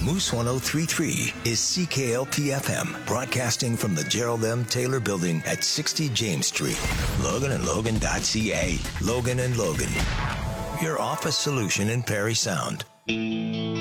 Moose 1033 is CKLP-FM, broadcasting from the Gerald M. Taylor Building at 60 James Street. Logan and Logan.ca. Logan and Logan, your office solution in Perry Sound.